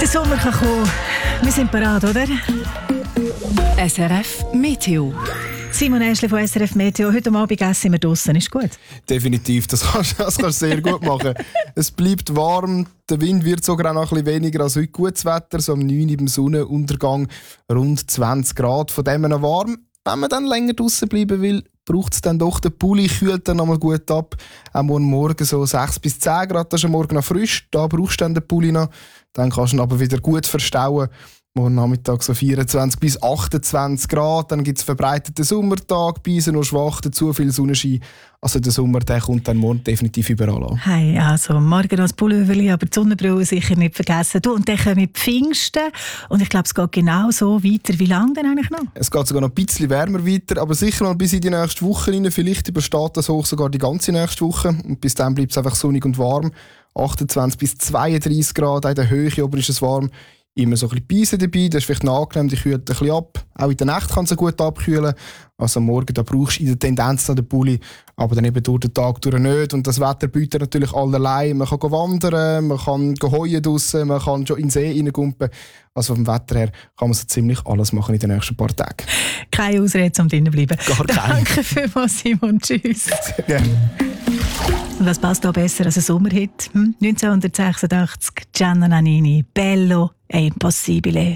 Der Sommer kann kommen. Wir sind bereit, oder? SRF Meteo. Simon Äschli von SRF Meteo. Heute Abend essen wir draussen. Ist gut? Definitiv, das kannst du sehr gut machen. Es bleibt warm, der Wind wird sogar auch noch ein bisschen weniger als heute. Gutes Wetter, so um 9 Uhr beim Sonnenuntergang, rund 20 Grad. Von dem noch warm. Wenn man dann länger draussen bleiben will, braucht es dann doch den Pulli, kühlt dann nochmal gut ab. Auch morgen so 6 bis 10 Grad, das ist am Morgen noch frisch. Da brauchst du dann den Pulli noch. Dann kannst du ihn aber wieder gut verstauen. Morgen Nachmittag so 24 bis 28 Grad. Dann gibt es verbreiteten Sommertag, Beise nur schwach, zu viel Sonnenschein. Also der Sommer der kommt dann morgen definitiv überall an. Hey, also morgen noch das Pulloverli, aber die Sonnenbrille sicher nicht vergessen. Du, und dann kommen die Pfingsten. Und ich glaube, es geht genau so weiter. Wie lange denn eigentlich noch? Es geht sogar noch ein bisschen wärmer weiter, aber sicher mal bis in die nächste Woche rein. Vielleicht übersteht das hoch sogar die ganze nächste Woche. Und bis dann bleibt es einfach sonnig und warm. 28 bis 32 Grad, in der Höhe oben ist es warm. Immer so ein bisschen Beise dabei, das ist vielleicht noch angenehm, die kühlt ein bisschen ab. Auch in der Nacht kann es gut abkühlen. Also am Morgen da brauchst du in der Tendenz noch den Pulli, aber dann eben durch den Tag durch nicht. Und das Wetter bietet natürlich allerlei. Man kann wandern, man kann heuen draussen, man kann schon in den See reingumpen. Also vom Wetter her kann man so ziemlich alles machen in den nächsten paar Tagen. Keine Ausrede, um drinnen zu bleiben. Gar keine. Danke vielmals, Simon. Tschüss. Sehr gerne. Und was passt da besser als ein Sommerhit? 1986, Gianna Nannini, Bello e Impossibile.